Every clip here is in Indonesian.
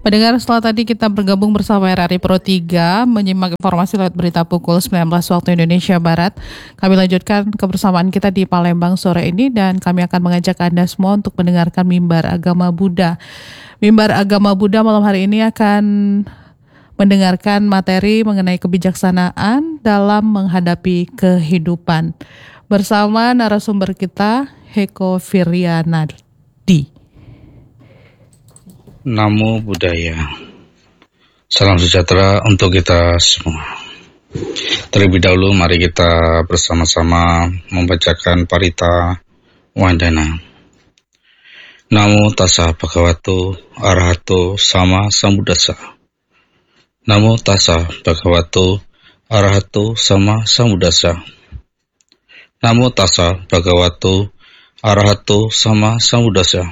Pendengar, setelah tadi kita bergabung bersama RRI Pro 3 menyimak informasi lewat berita pukul 19 waktu Indonesia Barat. Kami lanjutkan kebersamaan kita di Palembang sore ini dan kami akan mengajak Anda semua untuk mendengarkan Mimbar Agama Buddha. Mimbar Agama Buddha malam hari ini akan mendengarkan materi mengenai kebijaksanaan dalam menghadapi kehidupan. Bersama narasumber kita, Heko Firyanadi. Namo Buddhaya. Salam sejahtera untuk kita semua. Terlebih dahulu mari kita bersama-sama membacakan Parita Wandana. Namo tassa bhagavato arahato sama sambuddhassa. Namo tassa bhagavato arahato sama sambuddhassa. Namo tassa bhagavato arahato sama sambuddhassa.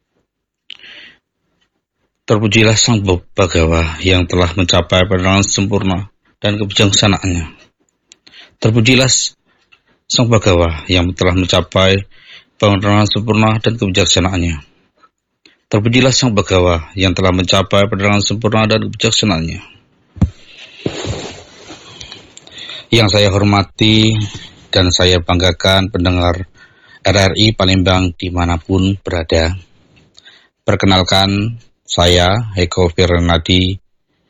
Terpujilah Sang Bhagawa yang telah mencapai penerangan sempurna dan kebijaksanaannya. Terpujilah Sang Bhagawa yang telah mencapai penerangan sempurna dan kebijaksanaannya. Terpujilah Sang Bhagawa yang telah mencapai penerangan sempurna dan kebijaksanaannya. Yang saya hormati dan saya banggakan pendengar RRI Palembang dimanapun berada. Perkenalkan, saya Heko Firyanadi,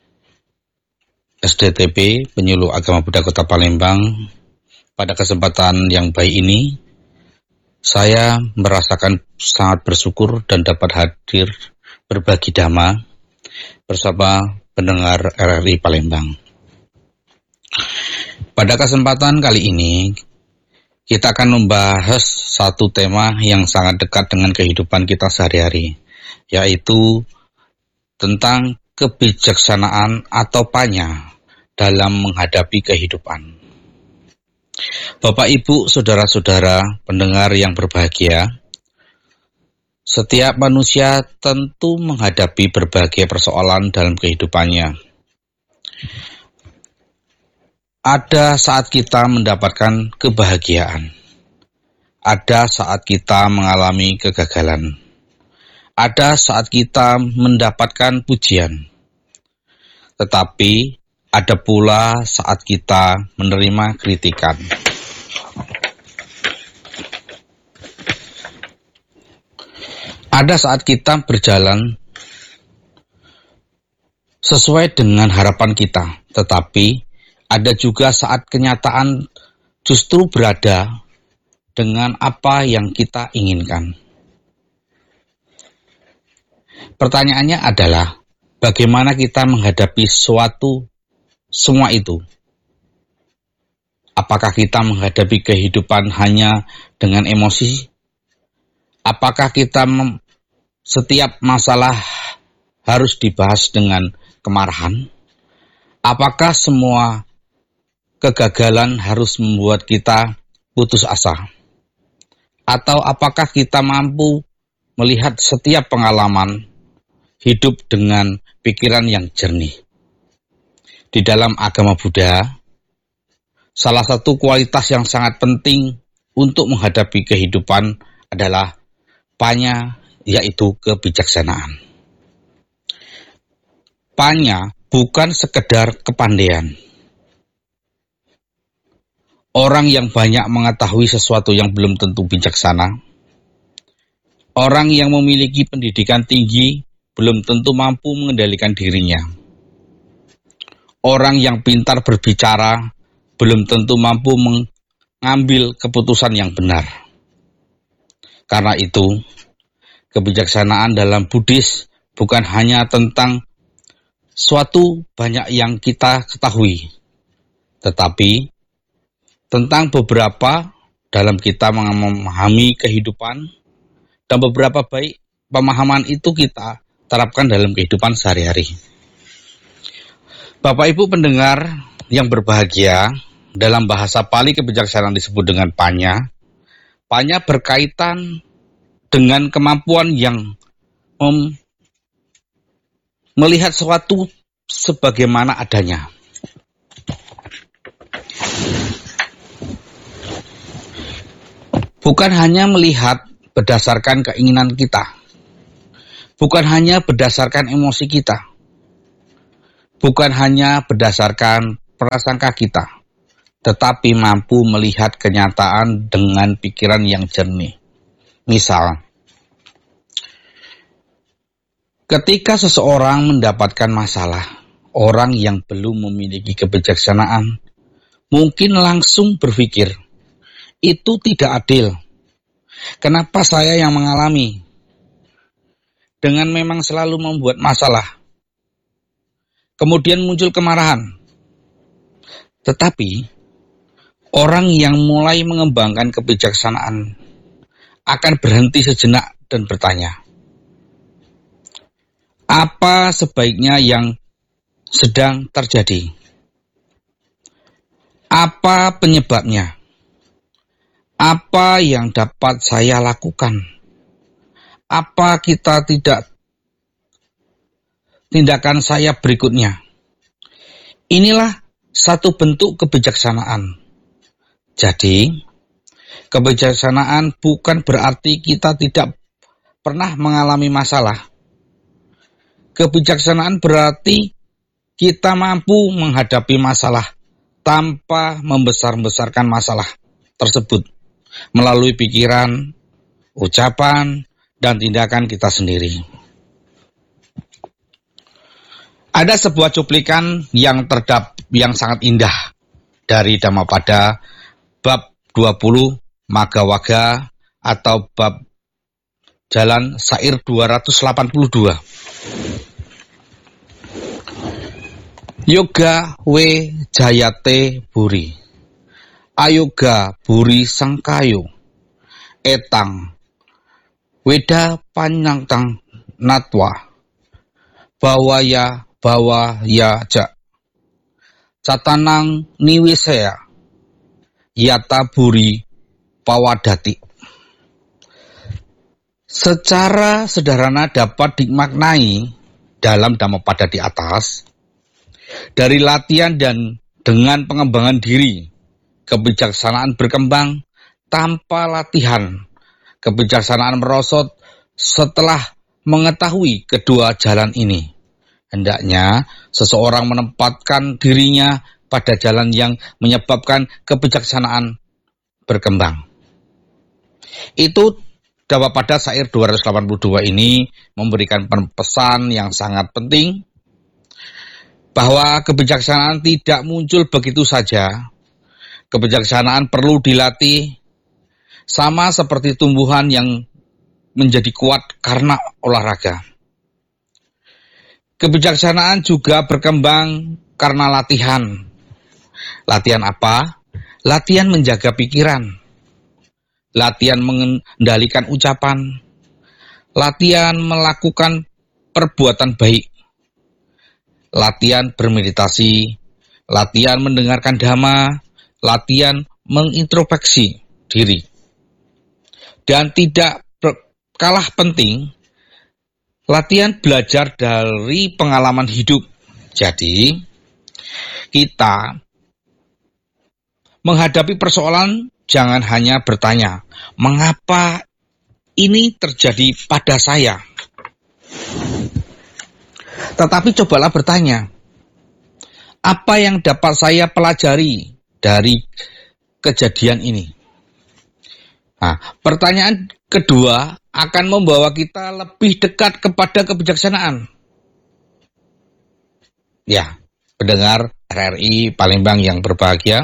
SDTP, Penyuluh Agama Buddha Kota Palembang. Pada kesempatan yang baik ini, saya merasakan sangat bersyukur dan dapat hadir berbagi dhamma bersama pendengar RRI Palembang. Pada kesempatan kali ini, kita akan membahas satu tema yang sangat dekat dengan kehidupan kita sehari-hari, yaitu tentang kebijaksanaan atau panya dalam menghadapi kehidupan. Bapak, Ibu, saudara-saudara, pendengar yang berbahagia, setiap manusia tentu menghadapi berbagai persoalan dalam kehidupannya. Ada saat kita mendapatkan kebahagiaan, ada saat kita mengalami kegagalan. Ada saat kita mendapatkan pujian, tetapi ada pula saat kita menerima kritikan. Ada saat kita berjalan sesuai dengan harapan kita, tetapi ada juga saat kenyataan justru berada dengan apa yang kita inginkan. Pertanyaannya adalah, bagaimana kita menghadapi semua itu? Apakah kita menghadapi kehidupan hanya dengan emosi? Apakah kita setiap masalah harus dibahas dengan kemarahan? Apakah semua kegagalan harus membuat kita putus asa? Atau apakah kita mampu melihat setiap pengalaman hidup dengan pikiran yang jernih? Di dalam agama Buddha, salah satu kualitas yang sangat penting untuk menghadapi kehidupan adalah panya, yaitu kebijaksanaan. Panya bukan sekedar kepandaian. Orang yang banyak mengetahui sesuatu yang belum tentu bijaksana. Orang yang memiliki pendidikan tinggi belum tentu mampu mengendalikan dirinya. Orang yang pintar berbicara belum tentu mampu mengambil keputusan yang benar. Karena itu, kebijaksanaan dalam Buddhis bukan hanya tentang suatu banyak yang kita ketahui, tetapi tentang beberapa dalam kita memahami kehidupan, dan beberapa baik pemahaman itu kita terapkan dalam kehidupan sehari-hari. Bapak Ibu pendengar yang berbahagia, dalam bahasa Pali kebijaksanaan disebut dengan panya. Panya berkaitan dengan kemampuan yang melihat sesuatu sebagaimana adanya. Bukan hanya melihat berdasarkan keinginan kita, bukan hanya berdasarkan emosi kita, bukan hanya berdasarkan prasangka kita, tetapi mampu melihat kenyataan dengan pikiran yang jernih. Misal, ketika seseorang mendapatkan masalah, orang yang belum memiliki kebijaksanaan mungkin langsung berpikir, itu tidak adil. Kenapa saya yang mengalami? Dengan memang selalu membuat masalah. Kemudian muncul kemarahan. Tetapi, orang yang mulai mengembangkan kebijaksanaan akan berhenti sejenak dan bertanya, apa sebaiknya yang sedang terjadi? Apa penyebabnya? Apa yang dapat saya lakukan? Apa tindakan saya berikutnya? Inilah satu bentuk kebijaksanaan. Jadi, kebijaksanaan bukan berarti kita tidak pernah mengalami masalah. Kebijaksanaan berarti kita mampu menghadapi masalah tanpa membesar-besarkan masalah tersebut melalui pikiran, ucapan, dan tindakan kita sendiri. Ada sebuah cuplikan yang sangat indah dari Dhammapada bab 20 Magawaga atau bab Jalan Sair 282. Yoga we jayate buri, ayoga buri sangkayo, etang weda panyangtang natwa, bawaya ja, catanang niwisaya, yata buri pawadati. Secara sederhana dapat dimaknai dalam Dhammapada di atas, dari latihan dan dengan pengembangan diri, kebijaksanaan berkembang. Tanpa latihan, kebijaksanaan merosot. Setelah mengetahui kedua jalan ini, hendaknya seseorang menempatkan dirinya pada jalan yang menyebabkan kebijaksanaan berkembang. Itu Dhammapada Sair 282 ini memberikan pesan yang sangat penting, bahwa kebijaksanaan tidak muncul begitu saja. Kebijaksanaan perlu dilatih, sama seperti tumbuhan yang menjadi kuat karena olahraga. Kebijaksanaan juga berkembang karena latihan. Latihan apa? Latihan menjaga pikiran. Latihan mengendalikan ucapan. Latihan melakukan perbuatan baik. Latihan bermeditasi, latihan mendengarkan dhamma, latihan mengintrospeksi diri. Dan tidak kalah penting, latihan belajar dari pengalaman hidup. Jadi, kita menghadapi persoalan jangan hanya bertanya, mengapa ini terjadi pada saya? Tetapi cobalah bertanya, apa yang dapat saya pelajari dari kejadian ini? Nah, pertanyaan kedua akan membawa kita lebih dekat kepada kebijaksanaan. Ya, pendengar RRI Palembang yang berbahagia,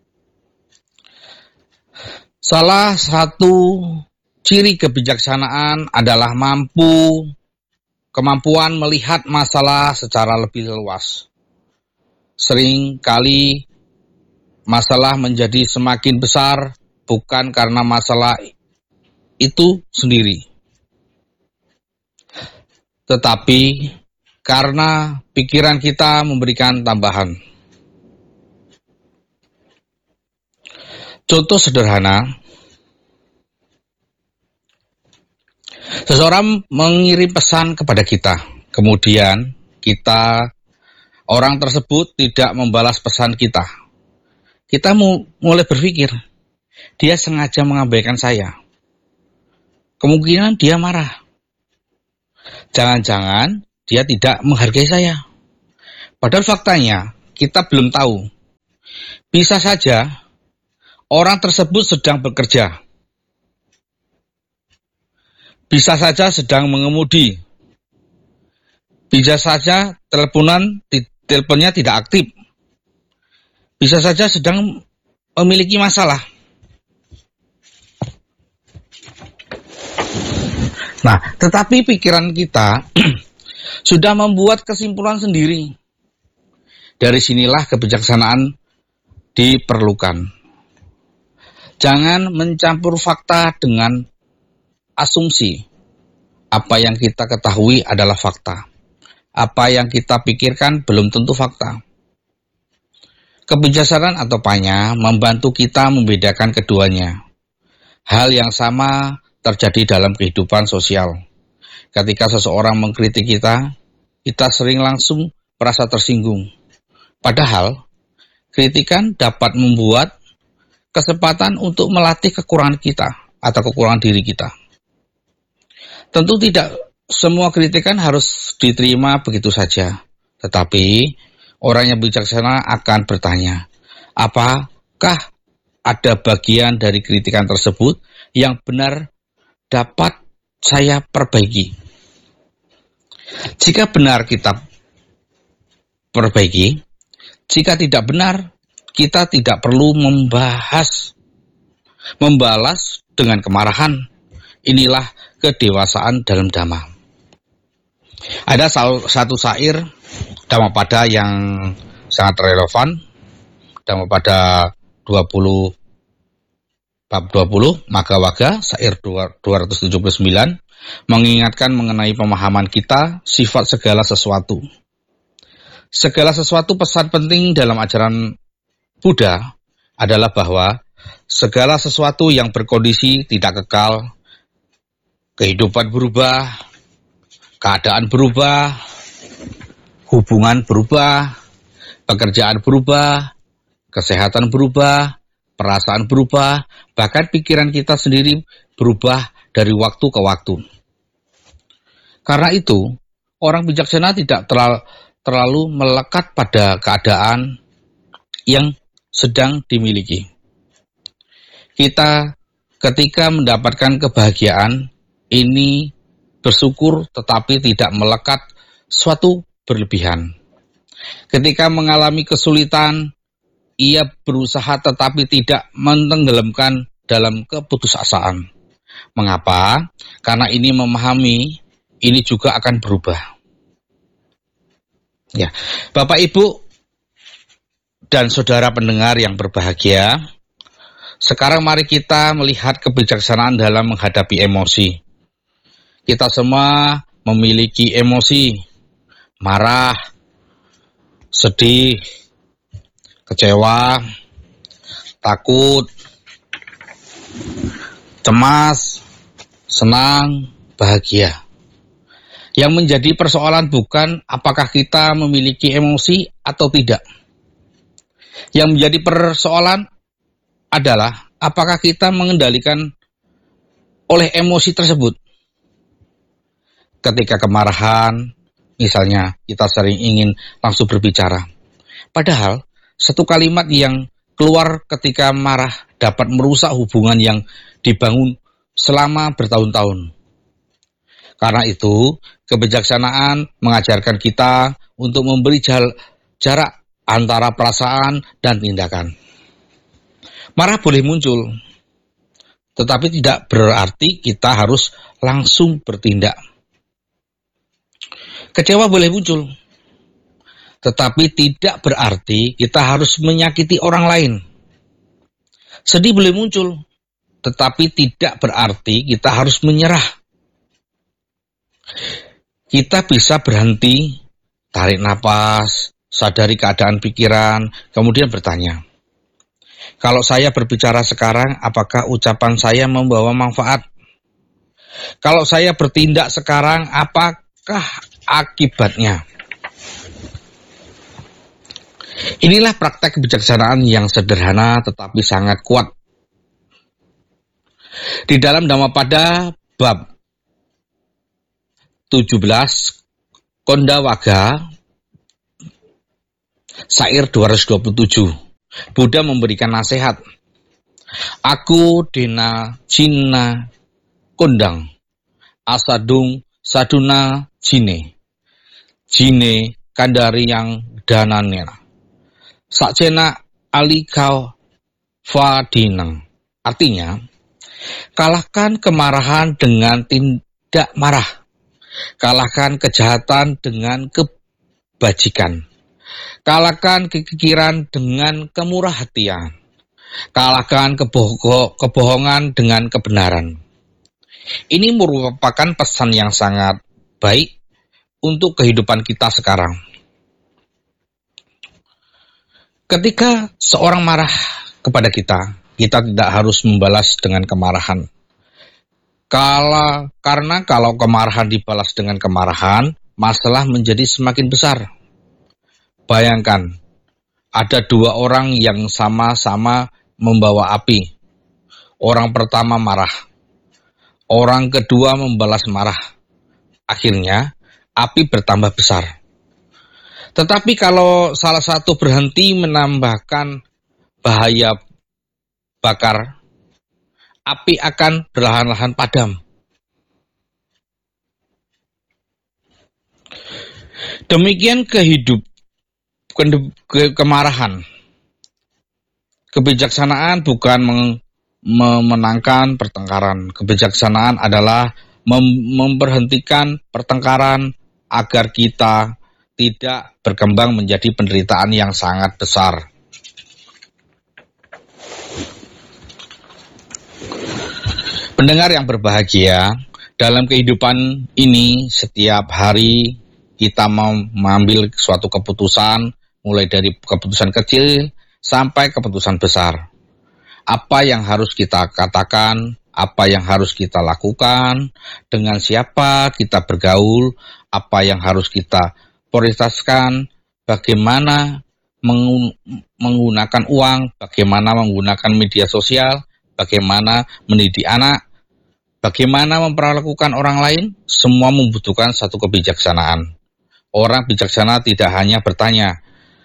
salah satu ciri kebijaksanaan adalah kemampuan melihat masalah secara lebih luas. Sering kali masalah menjadi semakin besar bukan karena masalah itu sendiri, tetapi karena pikiran kita memberikan tambahan. Contoh sederhana, seseorang mengirim pesan kepada kita, kemudian orang tersebut tidak membalas pesan kita. Kita mulai berpikir, dia sengaja mengabaikan saya. Kemungkinan dia marah. Jangan-jangan dia tidak menghargai saya. Padahal faktanya kita belum tahu. Bisa saja orang tersebut sedang bekerja. Bisa saja sedang mengemudi. Bisa saja teleponnya tidak aktif. Bisa saja sedang memiliki masalah. Nah, tetapi pikiran kita sudah membuat kesimpulan sendiri. Dari sinilah kebijaksanaan diperlukan. Jangan mencampur fakta dengan asumsi. Apa yang kita ketahui adalah fakta. Apa yang kita pikirkan belum tentu fakta. Kebijaksanaan atau panya membantu kita membedakan keduanya. Hal yang sama terjadi dalam kehidupan sosial. Ketika seseorang mengkritik kita sering langsung merasa tersinggung. Padahal, kritikan dapat membuat kesempatan untuk melatih kekurangan kita atau kekurangan diri kita. Tentu tidak semua kritikan harus diterima begitu saja. Tetapi, orang yang bijaksana akan bertanya, apakah ada bagian dari kritikan tersebut yang benar dapat saya perbaiki? Jika benar kita perbaiki, jika tidak benar, kita tidak perlu membalas dengan kemarahan. Inilah kedewasaan dalam dhamma. Ada satu syair Dhammapada yang sangat relevan. Dhammapada 20 bab 20 Maggawaga syair 279 mengingatkan mengenai pemahaman kita sifat segala sesuatu. Segala sesuatu pesan penting dalam ajaran Buddha adalah bahwa segala sesuatu yang berkondisi tidak kekal, kehidupan berubah, keadaan berubah, hubungan berubah, pekerjaan berubah, kesehatan berubah, perasaan berubah, bahkan pikiran kita sendiri berubah dari waktu ke waktu. Karena itu, orang bijaksana tidak terlalu melekat pada keadaan yang sedang dimiliki. Kita ketika mendapatkan kebahagiaan, ini bersyukur tetapi tidak melekat suatu berlebihan. Ketika mengalami kesulitan, ia berusaha tetapi tidak mentenggelamkan dalam keputusasaan. Mengapa? Karena ini memahami, ini juga akan berubah. Ya, Bapak Ibu dan saudara pendengar yang berbahagia, sekarang mari kita melihat kebijaksanaan dalam menghadapi emosi. Kita semua memiliki emosi, marah, sedih, kecewa, takut, cemas, senang, bahagia. Yang menjadi persoalan bukan apakah kita memiliki emosi atau tidak. Yang menjadi persoalan adalah apakah kita mengendalikan oleh emosi tersebut. Ketika kemarahan, misalnya kita sering ingin langsung berbicara. Padahal satu kalimat yang keluar ketika marah dapat merusak hubungan yang dibangun selama bertahun-tahun. Karena itu, kebijaksanaan mengajarkan kita untuk memberi jarak antara perasaan dan tindakan. Marah boleh muncul, tetapi tidak berarti kita harus langsung bertindak. Kecewa boleh muncul, tetapi tidak berarti kita harus menyakiti orang lain. Sedih boleh muncul, tetapi tidak berarti kita harus menyerah. Kita bisa berhenti, tarik napas, sadari keadaan pikiran, kemudian bertanya, kalau saya berbicara sekarang, apakah ucapan saya membawa manfaat? Kalau saya bertindak sekarang, apakah akibatnya? Inilah praktek kebijaksanaan yang sederhana tetapi sangat kuat. Di dalam Dhammapada bab 17 Kondawaga Syair 227. Buddha memberikan nasihat. Aku dena cina kondang, asadung saduna jine, jine kandari yang dananena, sakcena alikau fadinang. Artinya, kalahkan kemarahan dengan tidak marah, kalahkan kejahatan dengan kebajikan, kalahkan kekikiran dengan kemurah hatian, kalahkan kebohongan dengan kebenaran. Ini merupakan pesan yang sangat baik untuk kehidupan kita sekarang. Ketika seorang marah kepada kita tidak harus membalas dengan kemarahan. Karena kalau kemarahan dibalas dengan kemarahan, masalah menjadi semakin besar. Bayangkan, ada dua orang yang sama-sama membawa api. Orang pertama marah. Orang kedua membalas marah. Akhirnya, api bertambah besar. Tetapi kalau salah satu berhenti menambahkan bahaya bakar, api akan perlahan-lahan padam. Demikian kemarahan. Kebijaksanaan bukan memenangkan pertengkaran. Kebijaksanaan adalah memberhentikan pertengkaran agar kita tidak berkembang menjadi penderitaan yang sangat besar. Pendengar yang berbahagia, dalam kehidupan ini setiap hari kita mau mengambil suatu keputusan, mulai dari keputusan kecil sampai keputusan besar. Apa yang harus kita katakan, apa yang harus kita lakukan, dengan siapa kita bergaul, apa yang harus kita prioritaskan, bagaimana menggunakan uang, bagaimana menggunakan media sosial, bagaimana mendidik anak, bagaimana memperlakukan orang lain, semua membutuhkan satu kebijaksanaan. Orang bijaksana tidak hanya bertanya,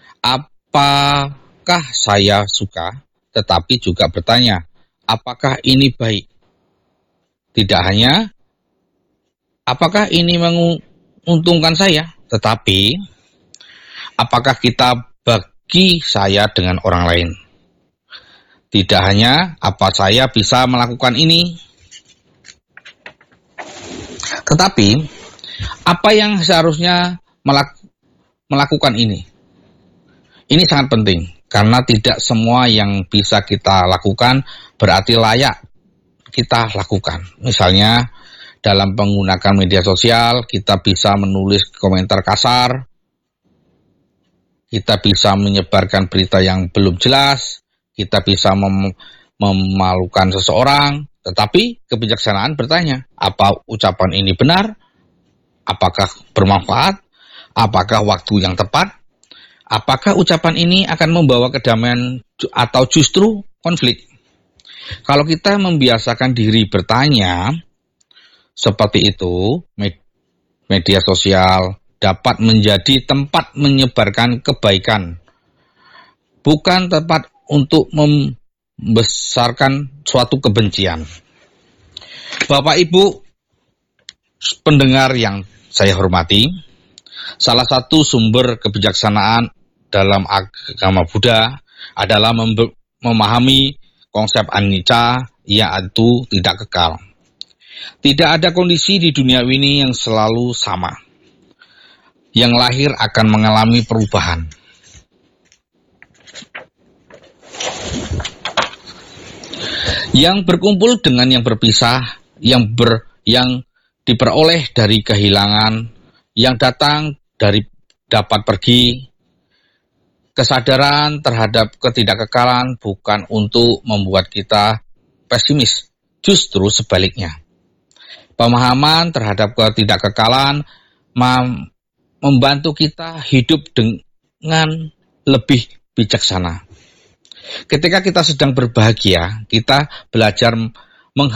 apakah saya suka, tetapi juga bertanya, apakah ini baik? Tidak hanya, apakah ini menguntungkan saya, tetapi apakah kita bagi saya dengan orang lain? Tidak hanya, apa saya bisa melakukan ini, tetapi apa yang seharusnya melakukan ini. Ini sangat penting, karena tidak semua yang bisa kita lakukan berarti layak kita lakukan. Misalnya, dalam menggunakan media sosial, kita bisa menulis komentar kasar, kita bisa menyebarkan berita yang belum jelas, kita bisa memalukan seseorang, tetapi kebijaksanaan bertanya, apa ucapan ini benar? Apakah bermanfaat? Apakah waktu yang tepat? Apakah ucapan ini akan membawa kedamaian atau justru konflik? Kalau kita membiasakan diri bertanya seperti itu, media sosial dapat menjadi tempat menyebarkan kebaikan, bukan tempat untuk membesarkan suatu kebencian. Bapak Ibu pendengar yang saya hormati, salah satu sumber kebijaksanaan dalam agama Buddha adalah memahami konsep anicca, yaitu tidak kekal. Tidak ada kondisi di dunia ini yang selalu sama. Yang lahir akan mengalami perubahan. Yang berkumpul dengan yang berpisah, yang diperoleh dari kehilangan, yang datang dari dapat pergi. Kesadaran terhadap ketidakkekalan bukan untuk membuat kita pesimis, justru sebaliknya. Pemahaman terhadap ketidakkekalan membantu kita hidup dengan lebih bijaksana. Ketika kita sedang berbahagia, kita belajar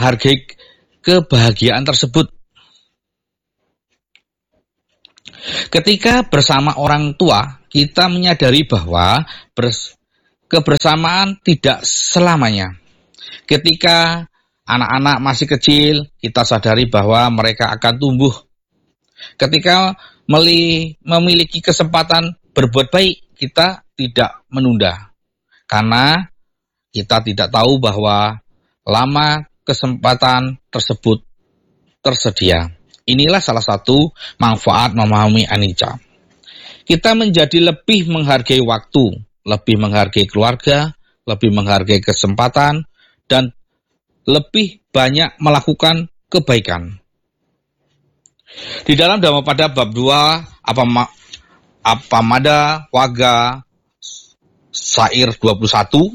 menghargai kebahagiaan tersebut. Ketika bersama orang tua, kita menyadari bahwa kebersamaan tidak selamanya. Ketika anak-anak masih kecil, kita sadari bahwa mereka akan tumbuh. Ketika memiliki kesempatan berbuat baik, kita tidak menunda. Karena kita tidak tahu bahwa lama kesempatan tersebut tersedia. Inilah salah satu manfaat memahami anicca. Kita menjadi lebih menghargai waktu, lebih menghargai keluarga, lebih menghargai kesempatan, dan lebih banyak melakukan kebaikan. Di dalam Dhammapada bab 2, Appamada Wagga Sair 21,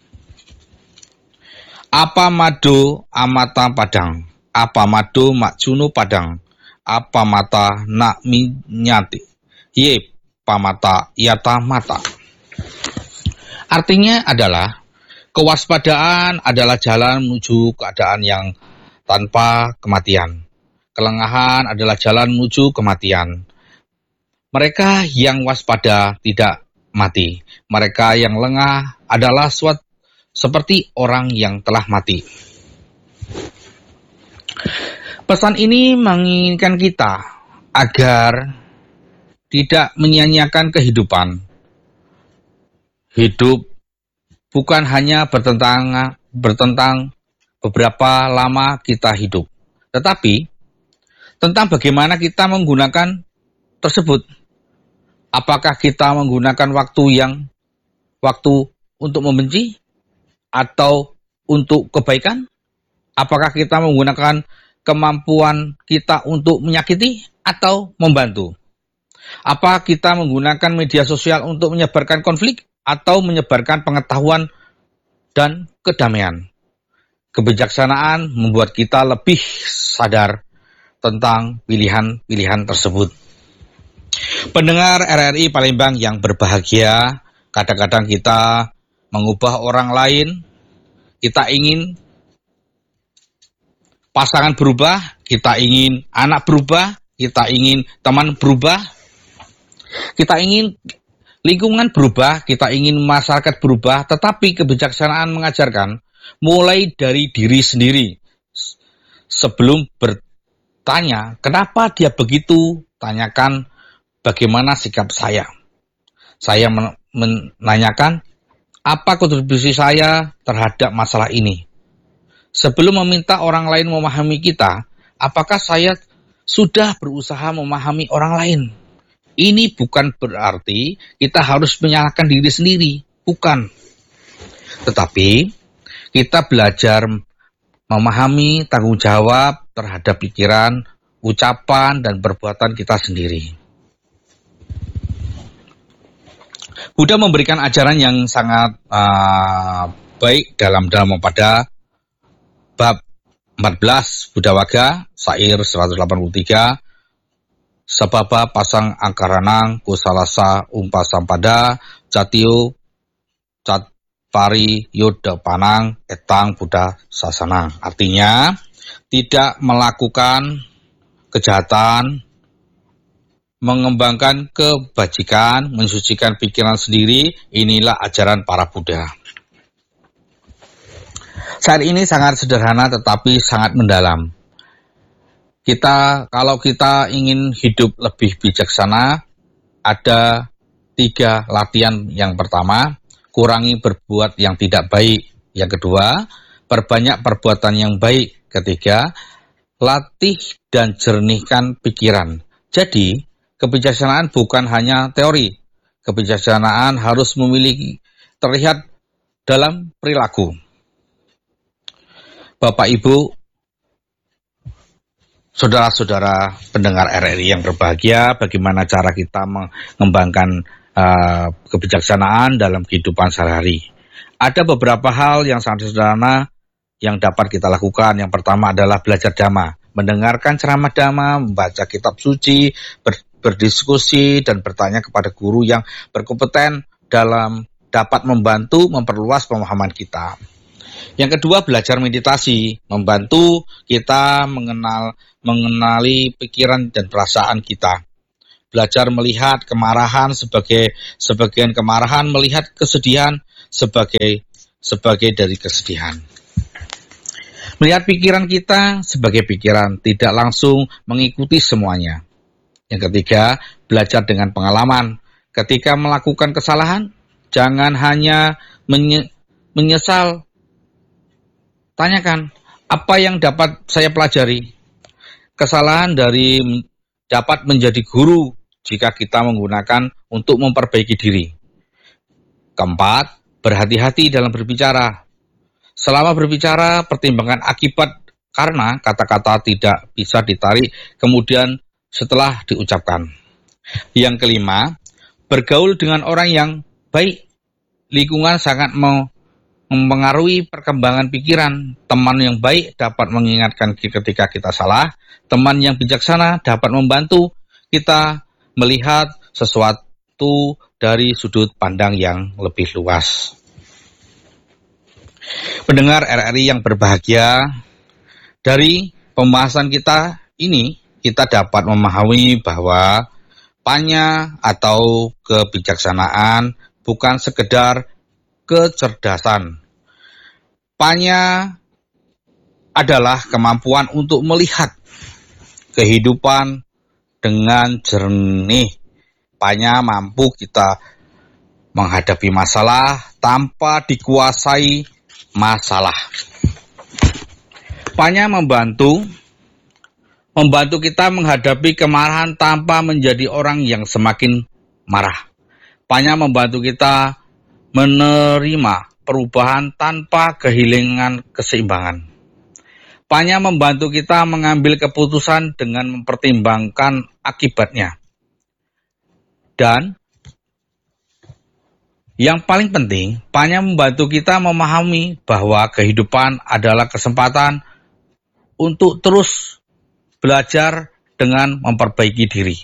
Appamado amata padang, Appamado makjuno padang, Appamata nak minyati, ye pamata yata mata. Artinya adalah kewaspadaan adalah jalan menuju keadaan yang tanpa kematian. Kelengahan adalah jalan menuju kematian. Mereka yang waspada tidak mati. Mereka yang lengah adalah seperti orang yang telah mati. Pesan ini menginginkan kita agar tidak menyia-nyiakan kehidupan. Hidup bukan hanya bertentang beberapa lama kita hidup, tetapi tentang bagaimana kita menggunakan tersebut. Apakah kita menggunakan waktu untuk membenci atau untuk kebaikan? Apakah kita menggunakan kemampuan kita untuk menyakiti atau membantu? Apa kita menggunakan media sosial untuk menyebarkan konflik atau menyebarkan pengetahuan dan kedamaian? Kebijaksanaan membuat kita lebih sadar tentang pilihan-pilihan tersebut. Pendengar RRI Palembang yang berbahagia, kadang-kadang kita mengubah orang lain. Kita ingin pasangan berubah, kita ingin anak berubah, kita ingin teman berubah, kita ingin lingkungan berubah, kita ingin masyarakat berubah, tetapi kebijaksanaan mengajarkan mulai dari diri sendiri. Sebelum bertanya, kenapa dia begitu? Tanyakan bagaimana sikap saya. Saya menanyakan apa kontribusi saya terhadap masalah ini. Sebelum meminta orang lain memahami kita, apakah saya sudah berusaha memahami orang lain? Ini bukan berarti kita harus menyalahkan diri sendiri, bukan. Tetapi kita belajar memahami tanggung jawab terhadap pikiran, ucapan, dan perbuatan kita sendiri. Buddha memberikan ajaran yang sangat baik dalam Dhammapada bab 14 Buddha Wagga Sair 183, Sababa pasang angkaranang kusalasa umpasampada jatio catpari yodha panang etang Buddha sasana. Artinya tidak melakukan kejahatan, mengembangkan kebajikan, mensucikan pikiran sendiri. Inilah ajaran para Buddha. Saat ini sangat sederhana tetapi sangat mendalam. Kalau kita ingin hidup lebih bijaksana, ada 3 latihan. Yang pertama, kurangi berbuat yang tidak baik. Yang kedua, perbanyak perbuatan yang baik. Ketiga, latih dan jernihkan pikiran. Jadi, kebijaksanaan bukan hanya teori. Kebijaksanaan harus terlihat dalam perilaku. Bapak, Ibu, saudara-saudara pendengar RRI yang berbahagia, bagaimana cara kita mengembangkan kebijaksanaan dalam kehidupan sehari-hari? Ada beberapa hal yang sangat sederhana yang dapat kita lakukan. Yang pertama adalah belajar Dhamma, mendengarkan ceramah Dhamma, membaca kitab suci, berdiskusi, dan bertanya kepada guru yang berkompeten dapat membantu memperluas pemahaman kita. Yang kedua, belajar meditasi, membantu kita mengenali pikiran dan perasaan kita. belajar melihat kemarahan sebagian kemarahan, melihat kesedihan sebagai dari kesedihan. Melihat pikiran kita sebagai pikiran, tidak langsung mengikuti semuanya. Yang ketiga, belajar dengan pengalaman. Ketika melakukan kesalahan, jangan hanya menyesal. Tanyakan, apa yang dapat saya pelajari? Kesalahan dapat menjadi guru jika kita menggunakan untuk memperbaiki diri. Keempat, berhati-hati dalam berbicara. Selama berbicara, pertimbangkan akibat karena kata-kata tidak bisa ditarik kemudian setelah diucapkan. Yang kelima, bergaul dengan orang yang baik. Lingkungan sangat mempengaruhi perkembangan pikiran. Teman yang baik dapat mengingatkan ketika kita salah. Teman yang bijaksana dapat membantu kita melihat sesuatu dari sudut pandang yang lebih luas. Pendengar RRI yang berbahagia, dari pembahasan kita ini, kita dapat memahami bahwa panya atau kebijaksanaan bukan sekedar kecerdasan. Panya adalah kemampuan untuk melihat kehidupan dengan jernih. Panya mampu kita menghadapi masalah tanpa dikuasai masalah. Panya membantu kita menghadapi kemarahan tanpa menjadi orang yang semakin marah. Panya membantu kita menerima perubahan tanpa kehilangan keseimbangan. Panya membantu kita mengambil keputusan dengan mempertimbangkan akibatnya. Dan yang paling penting, panya membantu kita memahami bahwa kehidupan adalah kesempatan untuk terus belajar dengan memperbaiki diri.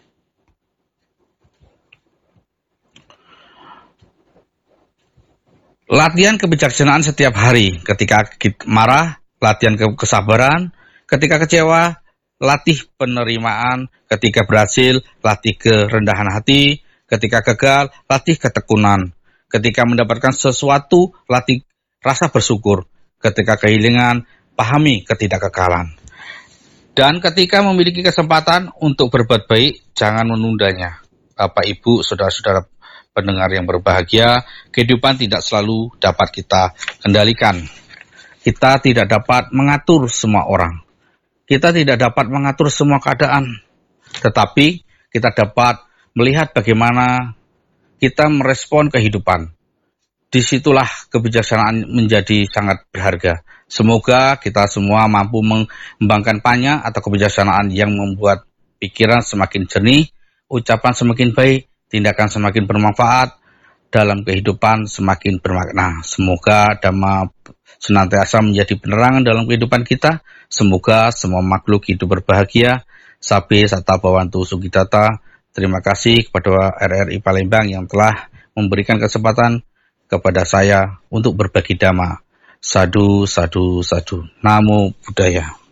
Latihan kebijaksanaan setiap hari. Ketika marah, latihan kesabaran. Ketika kecewa, latih penerimaan. Ketika berhasil, latih kerendahan hati. Ketika gagal, latih ketekunan. Ketika mendapatkan sesuatu, latih rasa bersyukur. Ketika kehilangan, pahami ketidakkekalan. Dan ketika memiliki kesempatan untuk berbuat baik, jangan menundanya. Bapak, Ibu, saudara-saudara pendengar yang berbahagia, kehidupan tidak selalu dapat kita kendalikan. Kita tidak dapat mengatur semua orang. Kita tidak dapat mengatur semua keadaan. Tetapi kita dapat melihat bagaimana kita merespon kehidupan. Disitulah kebijaksanaan menjadi sangat berharga. Semoga kita semua mampu mengembangkan panya atau kebijaksanaan yang membuat pikiran semakin jernih, ucapan semakin baik, tindakan semakin bermanfaat, dalam kehidupan semakin bermakna. Semoga Dhamma senantiasa menjadi penerangan dalam kehidupan kita. Semoga semua makhluk hidup berbahagia. Sabe Sata Bhavantu Sukidata. Terima kasih kepada RRI Palembang yang telah memberikan kesempatan kepada saya untuk berbagi Dhamma. Sadu, sadu, sadu. Namo Buddhaya.